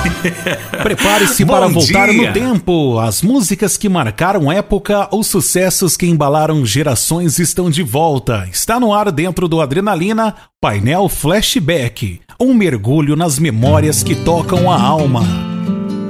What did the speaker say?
Prepare-se para voltar no tempo. As músicas que marcaram época, os sucessos que embalaram gerações estão de volta. Está no ar dentro do Adrenalina, Painel Flashback. Um mergulho nas memórias que tocam a alma.